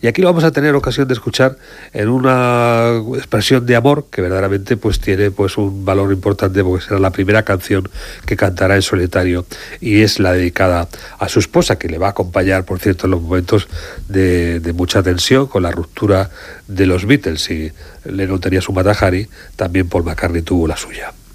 Y aquí lo vamos a tener ocasión de escuchar en una expresión de amor que verdaderamente pues tiene pues un valor importante, porque será la primera canción que cantará en solitario, y es la dedicada a su esposa, que le va a acompañar, por cierto, en los momentos de mucha tensión con la ruptura de los Beatles. Y Lennon tenía su Mata Hari, también Paul McCartney tuvo la suya.